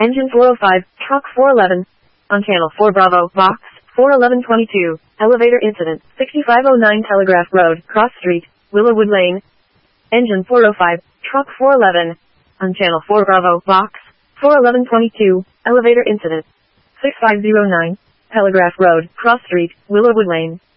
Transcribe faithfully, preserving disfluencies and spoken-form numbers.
Engine four oh five, truck four eleven. On channel four Bravo, box, four eleven twenty-two, elevator incident, sixty-five oh nine Telegraph Road, Cross Street, Willowwood Lane. Engine four oh five, truck four eleven. On channel four Bravo, box, four eleven twenty-two, elevator incident, sixty-five oh nine, Telegraph Road, Cross Street, Willowwood Lane.